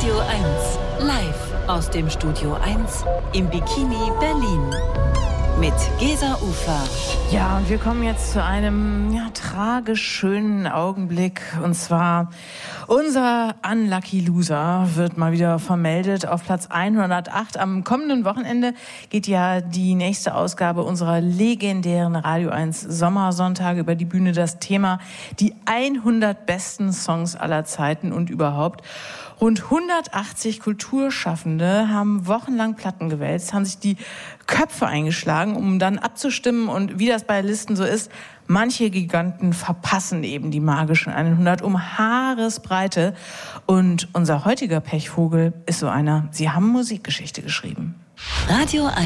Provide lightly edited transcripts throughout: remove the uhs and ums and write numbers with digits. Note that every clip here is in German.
Radio 1, live aus dem Studio 1 im Bikini Berlin. Mit Gesa Ufer. Ja, und wir kommen jetzt zu einem tragisch schönen Augenblick. Und zwar unser Unlucky Loser wird mal wieder vermeldet auf Platz 108. Am kommenden Wochenende geht ja die nächste Ausgabe unserer legendären Radio 1 Sommersonntage über die Bühne. Das Thema: die 100 besten Songs aller Zeiten und überhaupt. Rund 180 Kulturschaffende haben wochenlang Platten gewälzt, haben sich die Köpfe eingeschlagen, um dann abzustimmen. Und wie das bei Listen so ist, manche Giganten verpassen eben die magischen 100 um Haaresbreite. Und unser heutiger Pechvogel ist so einer. Sie haben Musikgeschichte geschrieben. Radio 1,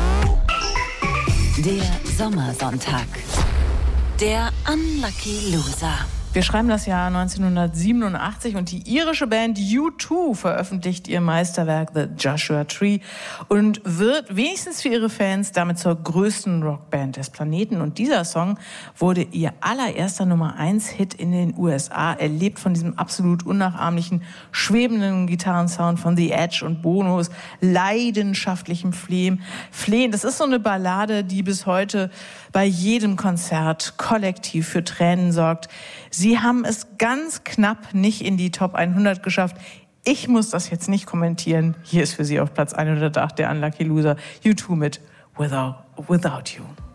der Sommersonntag, der Unlucky Loser. Wir schreiben das Jahr 1987 und die irische Band U2 veröffentlicht ihr Meisterwerk The Joshua Tree und wird wenigstens für ihre Fans damit zur größten Rockband des Planeten. Und dieser Song wurde ihr allererster Nummer-1-Hit in den USA, erlebt von diesem absolut unnachahmlichen, schwebenden Gitarrensound von The Edge und Bonos leidenschaftlichem Flehen. Das ist so eine Ballade, die bis heute bei jedem Konzert kollektiv für Tränen sorgt. Sie haben es ganz knapp nicht in die Top 100 geschafft. Ich muss das jetzt nicht kommentieren. Hier ist für Sie auf Platz 108 der Unlucky Loser U2 mit Without You.